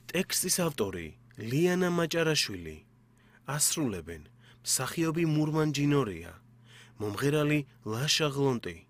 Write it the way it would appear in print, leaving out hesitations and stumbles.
ტექსტის ავტორი ლიანა მაჭარაშვილი, ასრულებენ მსახიობი მურმან ჯინორია, მომღერალი ლაშა ღლონტი.